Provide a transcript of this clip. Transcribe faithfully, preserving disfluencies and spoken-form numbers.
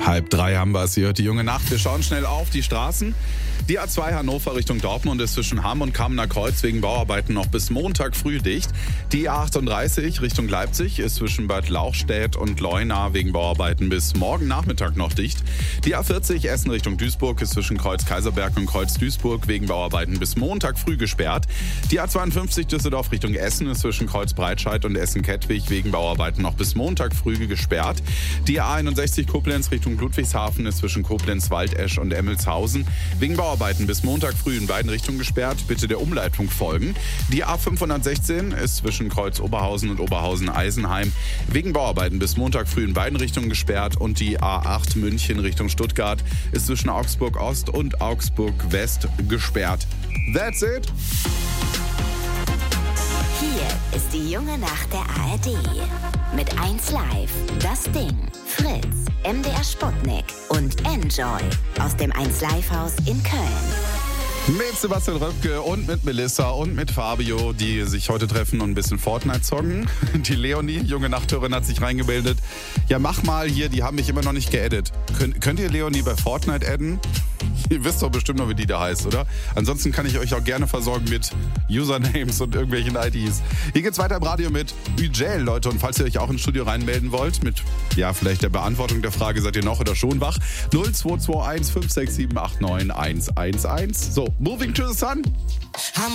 Halb drei haben wir es. Ihr hört die junge Nacht. Wir schauen schnell auf die Straßen. Die A zwei Hannover Richtung Dortmund ist zwischen Hamm und Kamener Kreuz wegen Bauarbeiten noch bis Montag früh dicht. Die A achtunddreißig Richtung Leipzig ist zwischen Bad Lauchstädt und Leuna wegen Bauarbeiten bis morgen Nachmittag noch dicht. Die A vierzig Essen Richtung Duisburg ist zwischen Kreuz Kaiserberg und Kreuz Duisburg wegen Bauarbeiten bis Montag früh gesperrt. Die A zweiundfünfzig Düsseldorf Richtung Essen ist zwischen Kreuz Breitscheid und Essen-Kettwig wegen Bauarbeiten noch bis Montag früh gesperrt. Die A einundsechzig Koblenz Richtung Ludwigshafen ist zwischen Koblenz, Waldesch und Emmelshausen wegen Bauarbeiten bis Montag früh in beiden Richtungen gesperrt. Bitte der Umleitung folgen. Die A fünfhundertsechzehn ist zwischen Kreuz Oberhausen und Oberhausen-Eisenheim wegen Bauarbeiten bis Montag früh in beiden Richtungen gesperrt. Und die A acht München Richtung Stuttgart ist zwischen Augsburg Ost und Augsburg West gesperrt. That's it. Hier ist die junge Nacht der A R D. Mit eins Live, Das Ding, Fritz, M D R Sputnik und Enjoy aus dem eins Live Haus in Köln. Mit Sebastian Röpke und mit Melissa und mit Fabio, die sich heute treffen und ein bisschen Fortnite zocken. Die Leonie, junge Nachthörerin, hat sich reingebildet. Ja, mach mal hier, die haben mich immer noch nicht geaddet. Könnt, könnt ihr Leonie bei Fortnite adden? Ihr wisst doch bestimmt noch, wie die da heißt, oder? Ansonsten kann ich euch auch gerne versorgen mit Usernames und irgendwelchen I Ds. Hier geht's weiter im Radio mit Üjel, Leute. Und falls ihr euch auch ins Studio reinmelden wollt, mit, ja, vielleicht der Beantwortung der Frage, seid ihr noch oder schon wach? null zwei zwei eins fünf sechs sieben acht neun eins eins eins. So, Moving to the Sun.